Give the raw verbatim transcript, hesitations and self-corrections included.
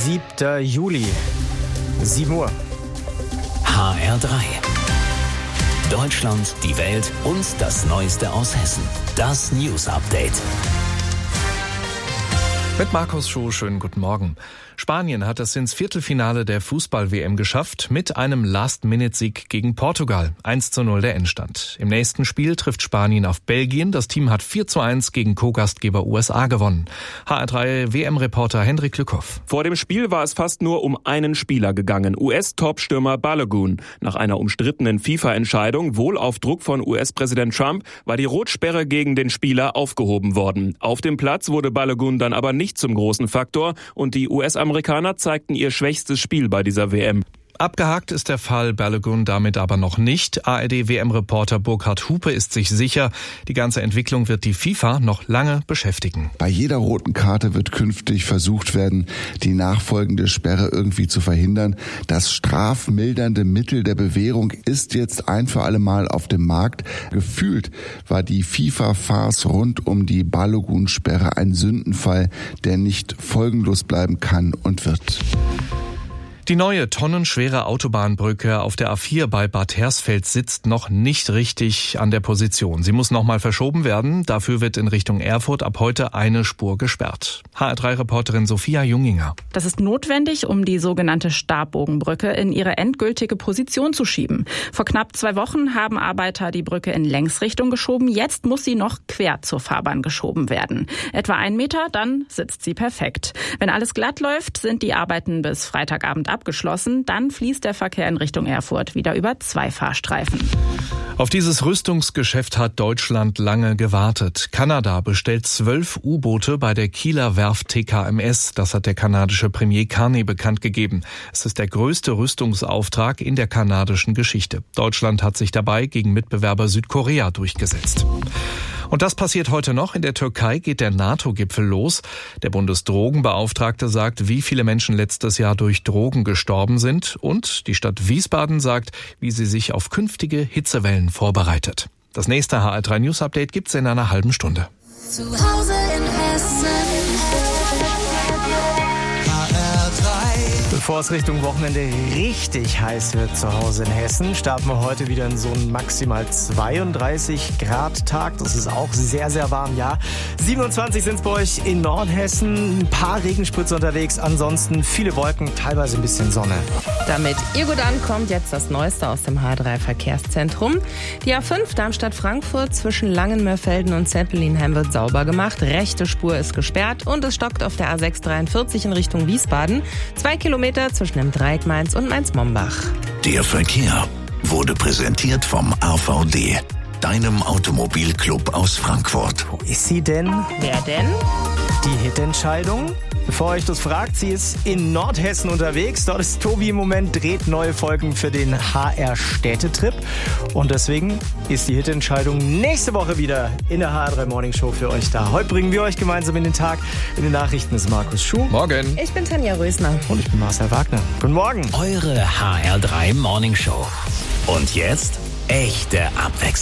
siebter Juli, sieben Uhr. H R drei. Deutschland, die Welt und das Neueste aus Hessen. Das News Update. Mit Markus Schuh, schönen guten Morgen. Spanien hat es ins Viertelfinale der Fußball-W M geschafft mit einem Last-Minute-Sieg gegen Portugal. eins zu null der Endstand. Im nächsten Spiel trifft Spanien auf Belgien. Das Team hat vier zu eins gegen Co-Gastgeber U S A gewonnen. H R drei W M-Reporter Hendrik Lückhoff. Vor dem Spiel war es fast nur um einen Spieler gegangen, U S-Topstürmer Balogun. Nach einer umstrittenen FIFA-Entscheidung, wohl auf Druck von U S-Präsident Trump, war die Rotsperre gegen den Spieler aufgehoben worden. Auf dem Platz wurde Balogun dann aber nicht zum großen Faktor und die U S-Amerikaner zeigten ihr schwächstes Spiel bei dieser W M. Abgehakt ist der Fall Balogun damit aber noch nicht. A R D-W M-Reporter Burkhard Hupe ist sich sicher, die ganze Entwicklung wird die FIFA noch lange beschäftigen. Bei jeder roten Karte wird künftig versucht werden, die nachfolgende Sperre irgendwie zu verhindern. Das strafmildernde Mittel der Bewährung ist jetzt ein für alle Mal auf dem Markt. Gefühlt war die FIFA-Farce rund um die Balogun-Sperre ein Sündenfall, der nicht folgenlos bleiben kann und wird. Die neue tonnenschwere Autobahnbrücke auf der A vier bei Bad Hersfeld sitzt noch nicht richtig an der Position. Sie muss nochmal verschoben werden. Dafür wird in Richtung Erfurt ab heute eine Spur gesperrt. H R drei-Reporterin Sophia Junginger. Das ist notwendig, um die sogenannte Stabbogenbrücke in ihre endgültige Position zu schieben. Vor knapp zwei Wochen haben Arbeiter die Brücke in Längsrichtung geschoben. Jetzt muss sie noch quer zur Fahrbahn geschoben werden. Etwa ein Meter, dann sitzt sie perfekt. Wenn alles glatt läuft, sind die Arbeiten bis Freitagabend abgeschlossen. Dann fließt der Verkehr in Richtung Erfurt wieder über zwei Fahrstreifen. Auf dieses Rüstungsgeschäft hat Deutschland lange gewartet. Kanada bestellt zwölf U-Boote bei der Kieler Werft T K M S. Das hat der kanadische Premier Carney bekannt gegeben. Es ist der größte Rüstungsauftrag in der kanadischen Geschichte. Deutschland hat sich dabei gegen Mitbewerber Südkorea durchgesetzt. Und das passiert heute noch. In der Türkei geht der NATO-Gipfel los. Der Bundesdrogenbeauftragte sagt, wie viele Menschen letztes Jahr durch Drogen gestorben sind. Und die Stadt Wiesbaden sagt, wie sie sich auf künftige Hitzewellen vorbereitet. Das nächste H R drei News Update gibt's in einer halben Stunde. Zu Hause in Hessen. Bevor es Richtung Wochenende richtig heiß wird zu Hause in Hessen, starten wir heute wieder in so einen maximal zweiunddreißig Grad Tag. Das ist auch sehr, sehr warm, ja. siebenundzwanzig sind es bei euch in Nordhessen. Ein paar Regenspritze unterwegs. Ansonsten viele Wolken, teilweise ein bisschen Sonne. Damit ihr gut ankommt, jetzt das Neueste aus dem H R drei Verkehrszentrum. Die A fünf Darmstadt-Frankfurt zwischen Langenmörfelden und Zeppelinheim wird sauber gemacht. Rechte Spur ist gesperrt und es stockt auf der A sechs dreiundvierzig in Richtung Wiesbaden. Zwei Kilometer zwischen dem Dreieck Mainz und Mainz-Mombach. Der Verkehr wurde präsentiert vom A V D, deinem Automobilclub aus Frankfurt. Wo ist sie denn? Wer denn? Die Hitentscheidung. Bevor euch das fragt, sie ist in Nordhessen unterwegs. Dort ist Tobi im Moment, dreht neue Folgen für den H R-Städtetrip. Und deswegen ist die Hitentscheidung nächste Woche wieder in der H R drei Morning Show für euch da. Heute bringen wir euch gemeinsam in den Tag. In den Nachrichten ist Markus Schuh. Morgen. Ich bin Tanja Rösner. Und ich bin Marcel Wagner. Guten Morgen. Eure H R drei Morning Show. Und jetzt echte Abwechslung.